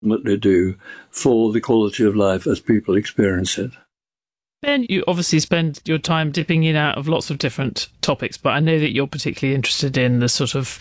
ultimately do for the quality of life as people experience it. Ben, you obviously spend your time dipping in and out of lots of different topics, but I know that you're particularly interested in the sort of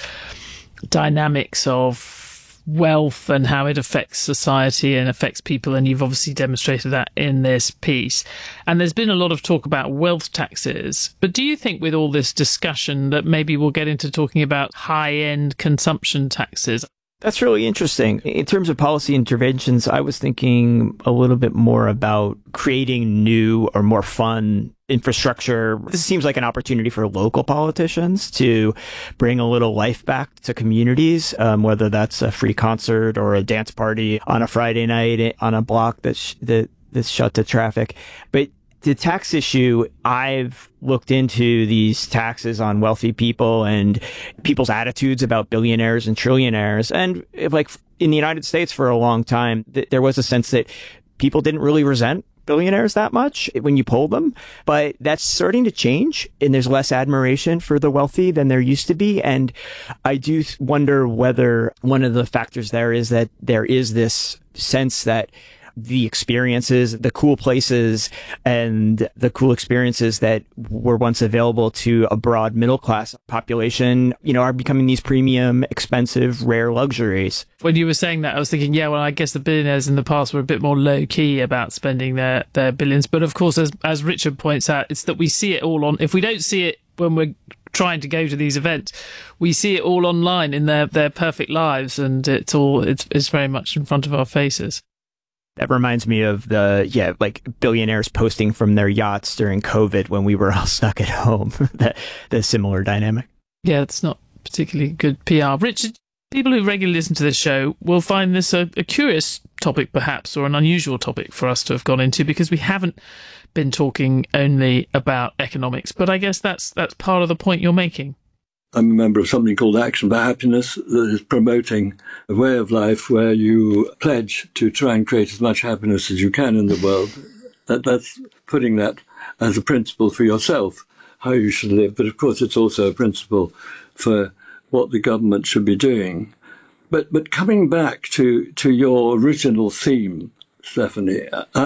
dynamics of wealth and how it affects society and affects people, and you've obviously demonstrated that in this piece. And there's been a lot of talk about wealth taxes, but do you think with all this discussion that maybe we'll get into talking about high-end consumption taxes? That's really interesting. In terms of policy interventions, I was thinking a little bit more about creating new or more fun infrastructure. This seems like an opportunity for local politicians to bring a little life back to communities, whether that's a free concert or a dance party on a Friday night on a block that's shut to traffic. But the tax issue, I've looked into these taxes on wealthy people and people's attitudes about billionaires and trillionaires. And like in the United States for a long time, there was a sense that people didn't really resent billionaires that much when you poll them. But that's starting to change, and there's less admiration for the wealthy than there used to be. And I do wonder whether one of the factors there is that there is this sense that the experiences, the cool places and the cool experiences that were once available to a broad middle class population, are becoming these premium, expensive, rare luxuries. When you were saying that, I was thinking, I guess the billionaires in the past were a bit more low key about spending their billions. But of course, as Richard points out, it's that we see it all if we don't see it when we're trying to go to these events, we see it all online in their perfect lives, and it's very much in front of our faces. That reminds me of like billionaires posting from their yachts during COVID when we were all stuck at home. the similar dynamic. Yeah, it's not particularly good PR. Richard, people who regularly listen to this show will find this a curious topic, perhaps, or an unusual topic for us to have gone into, because we haven't been talking only about economics. But I guess that's part of the point you're making. I'm a member of something called Action for Happiness that is promoting a way of life where you pledge to try and create as much happiness as you can in the world. That's putting that as a principle for yourself, how you should live. But of course, it's also a principle for what the government should be doing. But coming back to your original theme, Stephanie,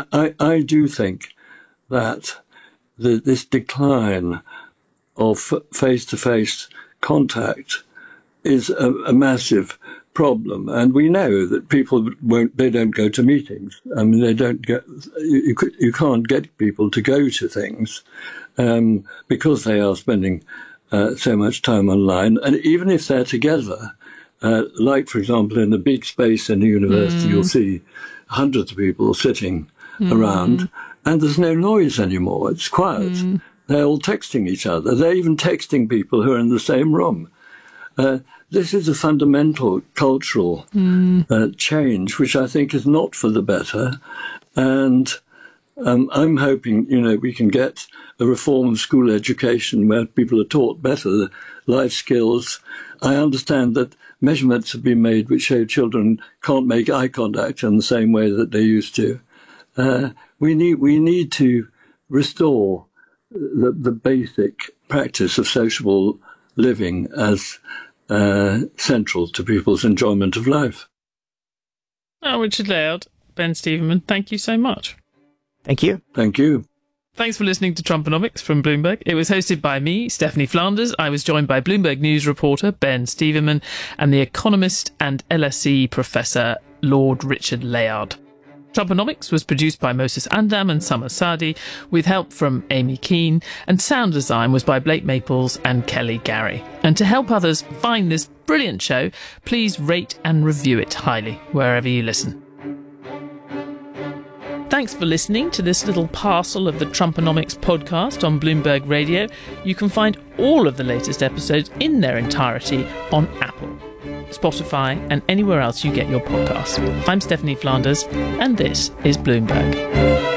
I do think that this decline of face-to-face contact is a massive problem, and we know that people don't go to meetings. I mean, you can't get people to go to things because they are spending so much time online. And even if they're together, like for example in the big space in the university, you'll see hundreds of people sitting around, and there's no noise anymore. It's quiet. They're all texting each other. They're even texting people who are in the same room. This is a fundamental cultural change, which I think is not for the better. And I'm hoping, we can get a reformed school education where people are taught better life skills. I understand that measurements have been made which show children can't make eye contact in the same way that they used to. We need to restore the basic practice of sociable living as central to people's enjoyment of life. Oh, Richard Layard, Ben Steverman, thank you so much. Thank you. Thank you. Thanks for listening to Trumponomics from Bloomberg. It was hosted by me, Stephanie Flanders. I was joined by Bloomberg News reporter Ben Steverman and the economist and LSE professor Lord Richard Layard. Trumponomics was produced by Moses Andam and Summer Sadi, with help from Amy Keane, and sound design was by Blake Maples and Kelly Gary. And to help others find this brilliant show, please rate and review it highly wherever you listen. Thanks for listening to this little parcel of the Trumponomics podcast on Bloomberg Radio. You can find all of the latest episodes in their entirety on Apple, Spotify, and anywhere else you get your podcasts. I'm Stephanie Flanders, and this is Bloomberg.